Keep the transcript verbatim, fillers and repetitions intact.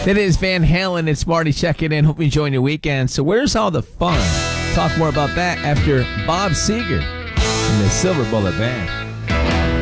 It is Van Halen. It's Marty checking in. Hope you enjoying your weekend. So where's all the fun? Talk more about that after Bob Seger and the Silver Bullet Band.